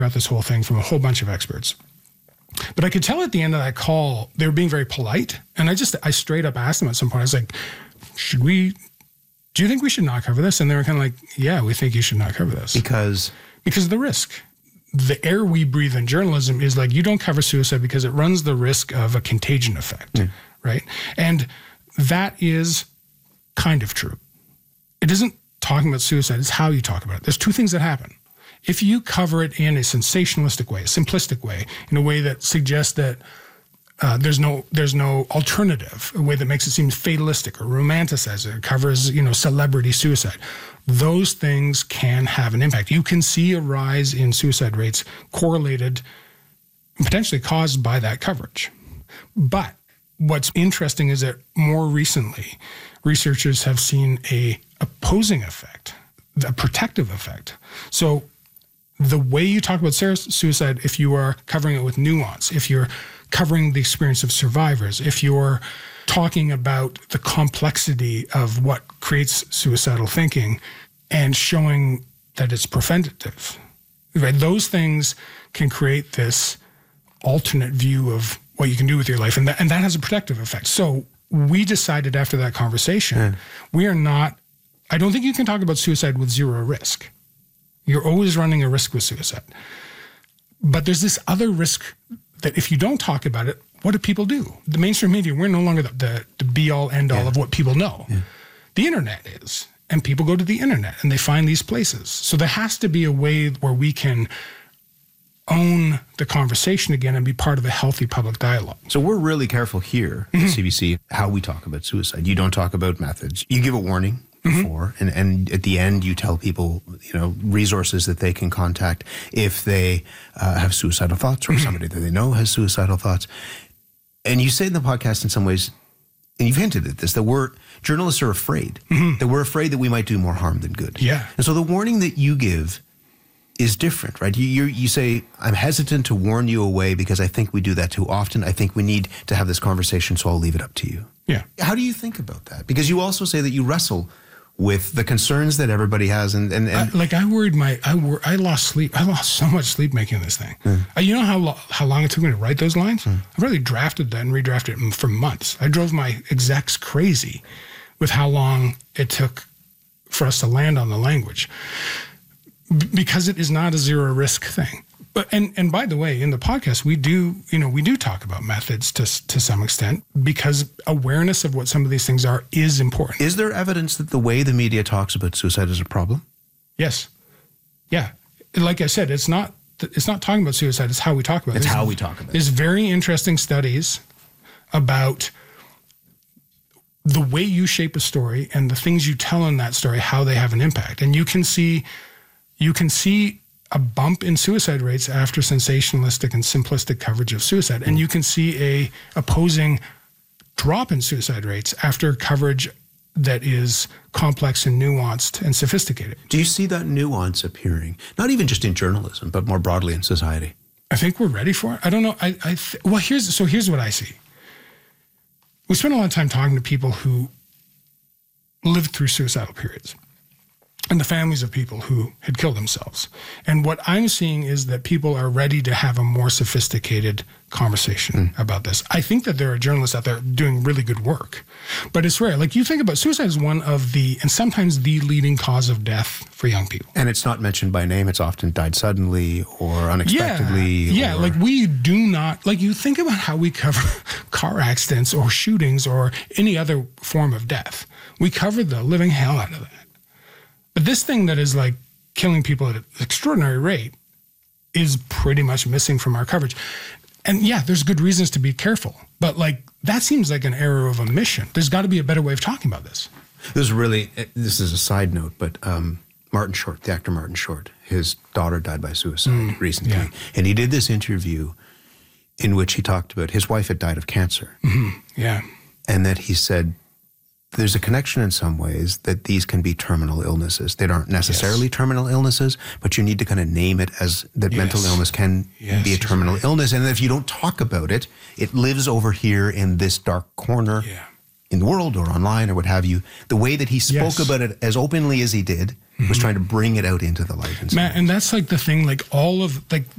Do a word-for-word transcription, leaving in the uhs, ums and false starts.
about this whole thing from a whole bunch of experts. But I could tell at the end of that call, they were being very polite. And I just, I straight up asked them at some point, I was like, should we, do you think we should not cover this? And they were kind of like, yeah, we think you should not cover this. Because? Because of the risk. The air we breathe in journalism is like, you don't cover suicide because it runs the risk of a contagion effect, mm. right? And that is kind of true. It isn't talking about suicide, it's how you talk about it. There's two things that happen. If you cover it in a sensationalistic way, a simplistic way, in a way that suggests that uh, there's no there's no alternative, a way that makes it seem fatalistic or romanticizes it, covers, you know, celebrity suicide, those things can have an impact. You can see a rise in suicide rates correlated, potentially caused by that coverage. But what's interesting is that more recently, researchers have seen a opposing effect, a protective effect. So the way you talk about suicide, if you are covering it with nuance, if you're covering the experience of survivors, if you're talking about the complexity of what creates suicidal thinking and showing that it's preventative, right? Those things can create this alternate view of what you can do with your life, and that, and that has a protective effect. So we decided after that conversation, yeah. we are not, I don't think you can talk about suicide with zero risk. You're always running a risk with suicide. But there's this other risk that if you don't talk about it, what do people do? The mainstream media, we're no longer the, the, the be-all, end-all yeah. of what people know. Yeah. The internet is. And people go to the internet and they find these places. So there has to be a way where we can own the conversation again and be part of a healthy public dialogue. So we're really careful here mm-hmm. at C B C how we talk about suicide. You don't talk about methods. You give a warning before, mm-hmm. and, and at the end you tell people, you know, resources that they can contact if they uh, have suicidal thoughts or mm-hmm. somebody that they know has suicidal thoughts. And you say in the podcast in some ways, and you've hinted at this, that we're, journalists are afraid, mm-hmm. that we're afraid that we might do more harm than good. Yeah. And so the warning that you give is different, right? You, you you say, I'm hesitant to warn you away because I think we do that too often. I think we need to have this conversation, so I'll leave it up to you. Yeah. How do you think about that? Because you also say that you wrestle with the concerns that everybody has. And, and, and I, like I worried my, I wor- I lost sleep. I lost so much sleep making this thing. Mm. Uh, you know how, lo- how long it took me to write those lines? Mm. I really drafted that and redrafted it for months. I drove my execs crazy with how long it took for us to land on the language. B- because it is not a zero risk thing. But and and by the way, in the podcast, we do, you know, we do talk about methods to to some extent because awareness of what some of these things are is important. Is there evidence that the way the media talks about suicide is a problem? Yes. Yeah. Like I said, it's not it's not talking about suicide, it's how we talk about it. It's there's, how we talk about it. There's very interesting studies about the way you shape a story and the things you tell in that story, how they have an impact. And you can see you can see a bump in suicide rates after sensationalistic and simplistic coverage of suicide. And you can see a opposing drop in suicide rates after coverage that is complex and nuanced and sophisticated. Do you see that nuance appearing, not even just in journalism, but more broadly in society? I think we're ready for it. I don't know. I, I th- well, here's so here's what I see. We spend a lot of time talking to people who lived through suicidal periods and the families of people who had killed themselves. And what I'm seeing is that people are ready to have a more sophisticated conversation mm. about this. I think that there are journalists out there doing really good work, but it's rare. Like you think about suicide is one of the, and sometimes the leading cause of death for young people. And it's not mentioned by name. It's often died suddenly or unexpectedly. Yeah, yeah or... like we do not, like you think about how we cover car accidents or shootings or any other form of death. We cover the living hell out of that. But this thing that is like killing people at an extraordinary rate is pretty much missing from our coverage. And yeah, there's good reasons to be careful, but like that seems like an error of omission. There's got to be a better way of talking about this. This is really, this is a side note, but um, Martin Short, the actor Martin Short, his daughter died by suicide mm, recently. Yeah. And he did this interview in which he talked about his wife had died of cancer. Mm-hmm. Yeah. And that he said, there's a connection in some ways that these can be terminal illnesses. They aren't necessarily yes. terminal illnesses, but you need to kind of name it as that yes. mental illness can yes, be a terminal right. illness. And if you don't talk about it, it lives over here in this dark corner yeah. in the world or online or what have you. The way that he spoke yes. about it as openly as he did mm-hmm. was trying to bring it out into the light. Matt, and that's like the thing, like all of, like